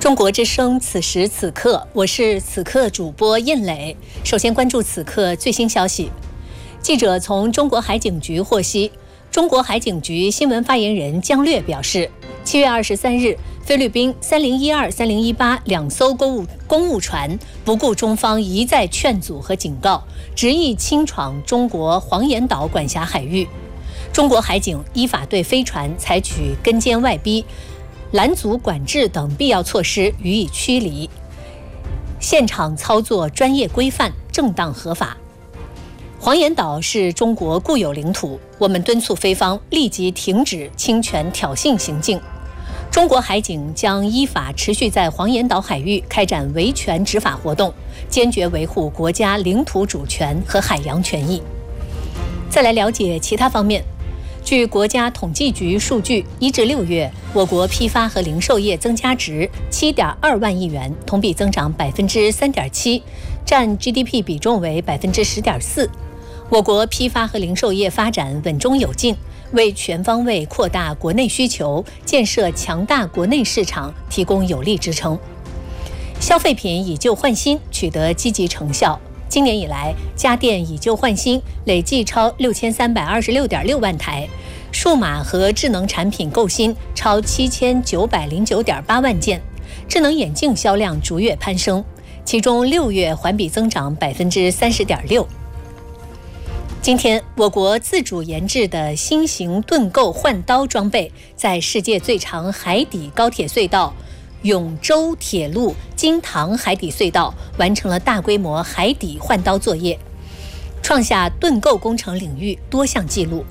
中国之声，此时此刻，我是此刻主播印磊。首先关注此刻最新消息。记者从中国海警局获悉，中国海警局新闻发言人姜略表示，7月23日，菲律宾3012、3018两艘公务船不顾中方一再劝阻和警告，执意侵闯中国黄岩岛管辖海域。中国海警依法对飞船采取跟监外逼、拦阻管制等必要措施予以驱离，现场操作专业规范、正当合法。黄岩岛是中国固有领土，我们敦促菲方立即停止侵权挑衅行径。中国海警将依法持续在黄岩岛海域开展维权执法活动，坚决维护国家领土主权和海洋权益。再来了解其他方面。据国家统计局数据，1至6月，我国批发和零售业增加值7.2万亿元，同比增长3.7%，占 GDP 比重为10.4%。我国批发和零售业发展稳中有进，为全方位扩大国内需求、建设强大国内市场提供有力支撑。消费品以旧换新取得积极成效。今年以来，家电以旧换新累计超6326.6万台，数码和智能产品购新超7909.8万件，智能眼镜销量逐月攀升，其中6月环比增长30.6%。今天，我国自主研制的新型盾构换刀装备在世界最长海底高铁隧道永州铁路金塘海底隧道完成了大规模海底换刀作业，创下盾构工程领域多项纪录。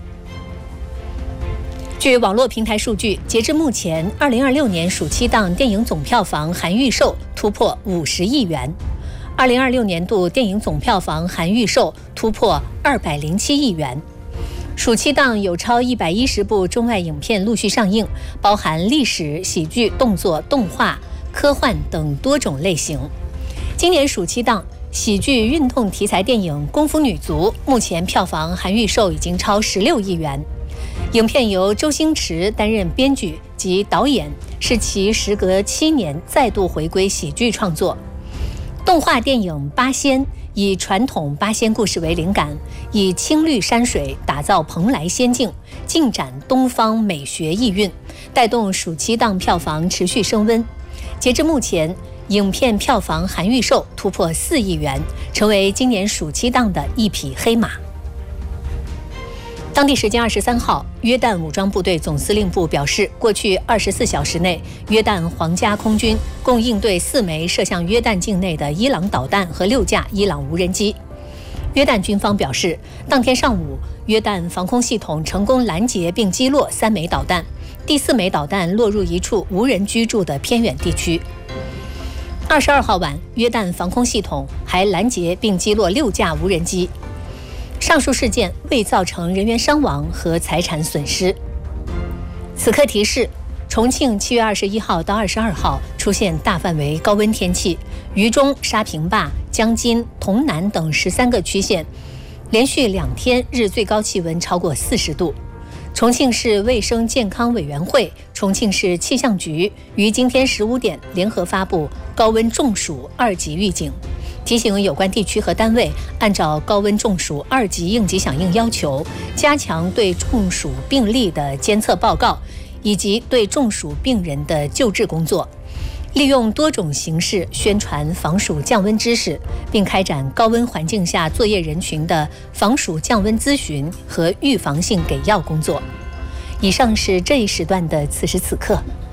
据网络平台数据，截至目前，2026年暑期档电影总票房含预售突破50亿元，2026年度电影总票房含预售突破207亿元。暑期档有超110部中外影片陆续上映，包含历史、喜剧、动作、动画、科幻等多种类型。今年暑期档喜剧运动题材电影《功夫女足》目前票房含预售已经超16亿元。影片由周星驰担任编剧及导演，是其时隔7年再度回归喜剧创作。动画电影《八仙》以传统八仙故事为灵感，以青绿山水打造蓬莱仙境，尽展东方美学意蕴，带动暑期档票房持续升温。截至目前，影片票房含预售突破4亿元，成为今年暑期档的一匹黑马。当地时间23号，约旦武装部队总司令部表示，过去24小时内，约旦皇家空军共应对4枚射向约旦境内的伊朗导弹和6架伊朗无人机。约旦军方表示，当天上午，约旦防空系统成功拦截并击落3枚导弹，第4枚导弹落入一处无人居住的偏远地区。22号晚，约旦防空系统还拦截并击落6架无人机。上述事件未造成人员伤亡和财产损失。此刻提示：重庆7月21号到22号出现大范围高温天气，渝中、沙坪坝、江津、潼南等13个区县连续2天日最高气温超过40度。重庆市卫生健康委员会、重庆市气象局于今天15点联合发布高温中暑2级预警，提醒有关地区和单位按照高温中暑2级应急响应要求，加强对中暑病例的监测报告以及对中暑病人的救治工作，利用多种形式宣传防暑降温知识，并开展高温环境下作业人群的防暑降温咨询和预防性给药工作。以上是这一时段的此时此刻。